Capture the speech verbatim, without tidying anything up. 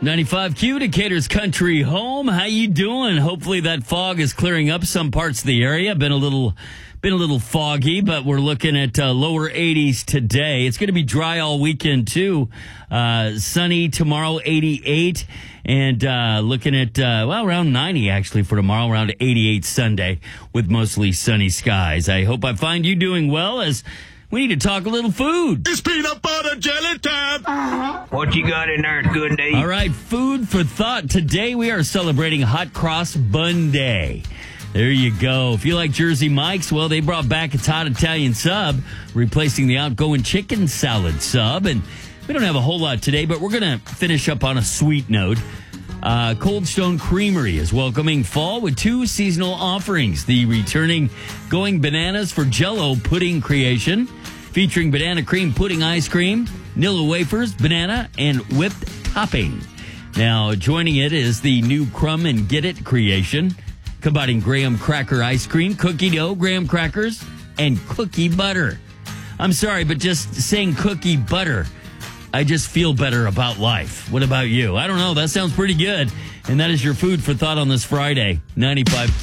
ninety-five Q, Decatur's country home. How you doing? Hopefully that fog is clearing up some parts of the area. Been a little, been a little foggy, but we're looking at uh, lower eighties today. It's going to be dry all weekend too. Uh, sunny tomorrow, eighty-eight, and uh, looking at uh, well around ninety actually for tomorrow. Around eighty-eight Sunday with mostly sunny skies. I hope I find you doing well as we need to talk a little food. It's peanut butter jelly time. Uh-huh. What you got in there is good to eat. All right, food for thought. Today we are celebrating Hot Cross Bun Day. There you go. If you like Jersey Mike's, well, they brought back its hot Italian sub, replacing the outgoing chicken salad sub. And we don't have a whole lot today, but we're going to finish up on a sweet note. Uh, Cold Stone Creamery is welcoming fall with two seasonal offerings. The returning Going Bananas for Jell-O pudding creation, featuring banana cream pudding ice cream, Nilla wafers, banana, and whipped topping. Now, joining it is the new Crumb and Get It creation, combining graham cracker ice cream, cookie dough, graham crackers, and cookie butter. I'm sorry, but just saying cookie butter, I just feel better about life. What about you? I don't know. That sounds pretty good. And that is your food for thought on this Friday. ninety-five